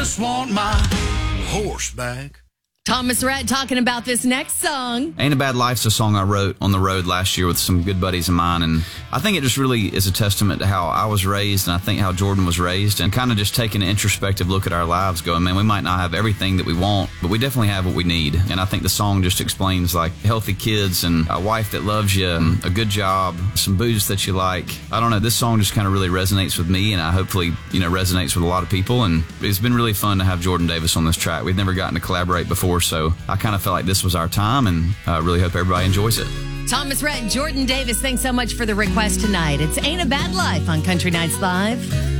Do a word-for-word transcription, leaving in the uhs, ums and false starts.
Just want my horse back. Thomas Rhett talking about this next song. Ain't a Bad Life's a song I wrote on the road last year with some good buddies of mine, and I think it just really is a testament to how I was raised, and I think how Jordan was raised, and kind of just taking an introspective look at our lives going, man, we might not have everything that we want, but we definitely have what we need. And I think the song just explains like healthy kids and a wife that loves you, and a good job, some booze that you like. I don't know, this song just kind of really resonates with me, and I hopefully, you know, resonates with a lot of people. And it's been really fun to have Jordan Davis on this track. We've never gotten to collaborate before, so I kind of felt like this was our time, and I uh, really hope everybody enjoys it. Thomas Rhett and Jordan Davis, thanks so much for the request tonight. It's Ain't a Bad Life on Country Nights Live.